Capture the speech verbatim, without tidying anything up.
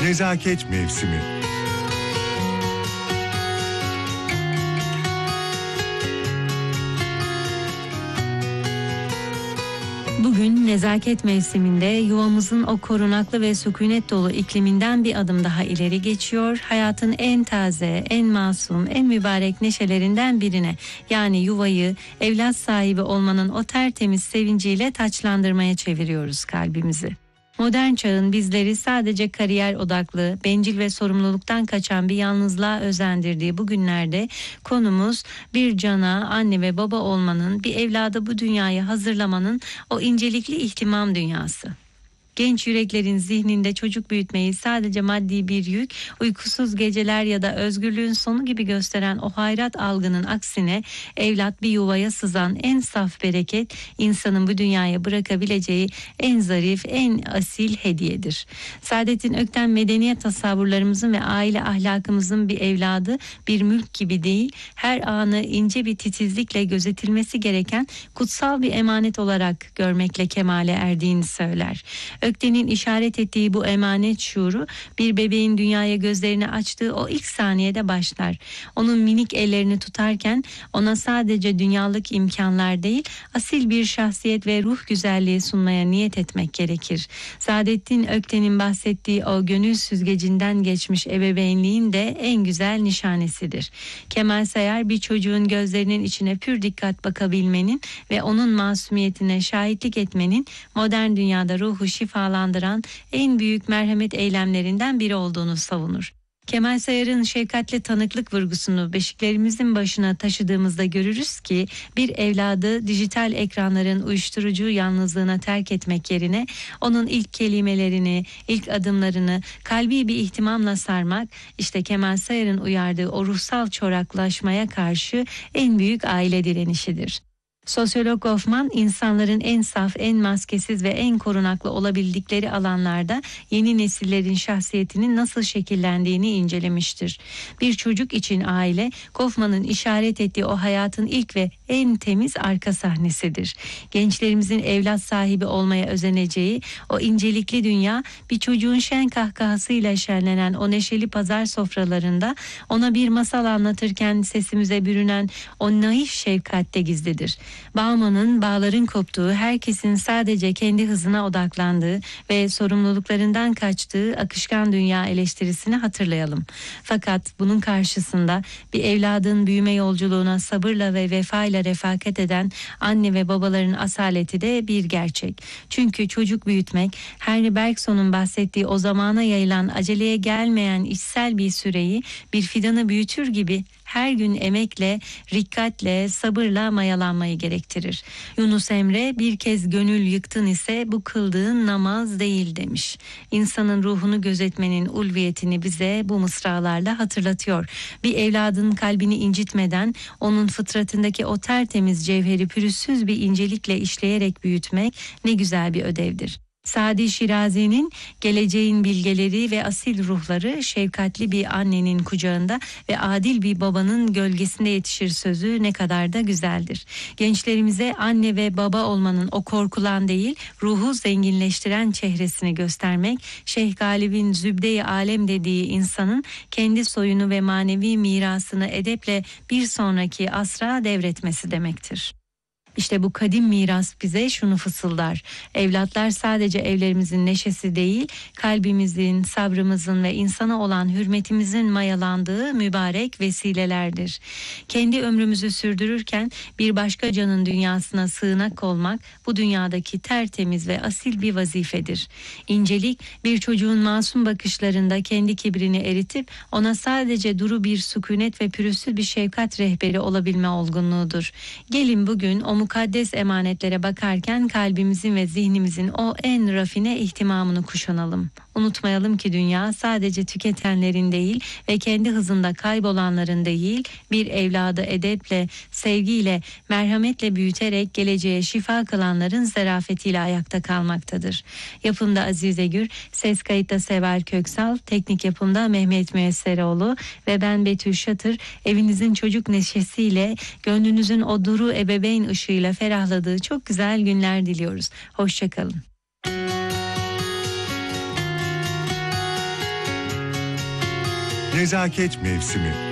Nezaket mevsimi. Bugün nezaket mevsiminde yuvamızın o korunaklı ve sükunet dolu ikliminden bir adım daha ileri geçiyor. Hayatın en taze, en masum, en mübarek neşelerinden birine, yani yuvayı evlat sahibi olmanın o tertemiz sevinciyle taçlandırmaya çeviriyoruz kalbimizi. Modern çağın bizleri sadece kariyer odaklı, bencil ve sorumluluktan kaçan bir yalnızlığa özendirdiği bu günlerde konumuz bir cana, anne ve baba olmanın, bir evladı bu dünyaya hazırlamanın o incelikli ihtimam dünyası. Genç yüreklerin zihninde çocuk büyütmeyi sadece maddi bir yük, uykusuz geceler ya da özgürlüğün sonu gibi gösteren o hayrat algının aksine evlat bir yuvaya sızan en saf bereket, insanın bu dünyaya bırakabileceği en zarif, en asil hediyedir. Saadettin Ökten medeniyet tasavvurlarımızın ve aile ahlakımızın bir evladı bir mülk gibi değil, her anı ince bir titizlikle gözetilmesi gereken kutsal bir emanet olarak görmekle kemale erdiğini söyler. Ökten'in işaret ettiği bu emanet şuuru bir bebeğin dünyaya gözlerini açtığı o ilk saniyede başlar. Onun minik ellerini tutarken ona sadece dünyalık imkanlar değil, asil bir şahsiyet ve ruh güzelliği sunmaya niyet etmek gerekir. Saadettin Ökten'in bahsettiği o gönül süzgecinden geçmiş ebeveynliğin de en güzel nişanesidir. Kemal Sayar bir çocuğun gözlerinin içine pür dikkat bakabilmenin ve onun masumiyetine şahitlik etmenin modern dünyada ruhu şifalandıran en büyük merhamet eylemlerinden biri olduğunu savunur. Kemal Sayar'ın şefkatli tanıklık vurgusunu beşiklerimizin başına taşıdığımızda görürüz ki bir evladı dijital ekranların uyuşturucu yalnızlığına terk etmek yerine onun ilk kelimelerini, ilk adımlarını kalbi bir ihtimamla sarmak, işte Kemal Sayar'ın uyardığı o ruhsal çoraklaşmaya karşı en büyük aile direnişidir. Sosyolog Goffman, insanların en saf, en maskesiz ve en korunaklı olabildikleri alanlarda yeni nesillerin şahsiyetinin nasıl şekillendiğini incelemiştir. Bir çocuk için aile, Goffman'ın işaret ettiği o hayatın ilk ve en temiz arka sahnesidir. Gençlerimizin evlat sahibi olmaya özeneceği o incelikli dünya, bir çocuğun şen kahkahasıyla şenlenen o neşeli pazar sofralarında ona bir masal anlatırken sesimize bürünen o naif şefkatte gizlidir. Bauman'ın bağların koptuğu, herkesin sadece kendi hızına odaklandığı ve sorumluluklarından kaçtığı akışkan dünya eleştirisini hatırlayalım. Fakat bunun karşısında bir evladın büyüme yolculuğuna sabırla ve vefayla refakat eden anne ve babaların asaleti de bir gerçek. Çünkü çocuk büyütmek, Henry Bergson'un bahsettiği o zamana yayılan aceleye gelmeyen içsel bir süreyi bir fidanı büyütür gibi her gün emekle, rikkatle, sabırla mayalanmayı gerektirir. Yunus Emre, bir kez gönül yıktın ise bu kıldığın namaz değil demiş. İnsanın ruhunu gözetmenin ulviyetini bize bu mısralarla hatırlatıyor. Bir evladın kalbini incitmeden onun fıtratındaki o tertemiz cevheri pürüzsüz bir incelikle işleyerek büyütmek ne güzel bir ödevdir. Sadi Şirazi'nin geleceğin bilgeleri ve asil ruhları şefkatli bir annenin kucağında ve adil bir babanın gölgesinde yetişir sözü ne kadar da güzeldir. Gençlerimize anne ve baba olmanın o korkulan değil, ruhu zenginleştiren çehresini göstermek, Şeyh Galip'in Zübde-i Alem dediği insanın kendi soyunu ve manevi mirasını edeple bir sonraki asra devretmesi demektir. İşte bu kadim miras bize şunu fısıldar: evlatlar sadece evlerimizin neşesi değil, kalbimizin, sabrımızın ve insana olan hürmetimizin mayalandığı mübarek vesilelerdir. Kendi ömrümüzü sürdürürken bir başka canın dünyasına sığınak olmak bu dünyadaki tertemiz ve asil bir vazifedir. İncelik, bir çocuğun masum bakışlarında kendi kibrini eritip ona sadece duru bir sükunet ve pürüzsüz bir şefkat rehberi olabilme olgunluğudur. Gelin bugün o mukaddes emanetlere bakarken kalbimizin ve zihnimizin o en rafine ihtimamını kuşanalım. Unutmayalım ki dünya sadece tüketenlerin değil ve kendi hızında kaybolanların değil, bir evladı edeple, sevgiyle, merhametle büyüterek geleceğe şifa kılanların zarafetiyle ayakta kalmaktadır. Yapımda Azize Gür, ses kayıtta Seval Köksal, teknik yapımda Mehmet Müesseroğlu ve ben Betül Şatır. Evinizin çocuk neşesiyle, gönlünüzün o duru ebeveyn ışığıyla ferahladığı çok güzel günler diliyoruz. Hoşça kalın. Nezaket mevsimi.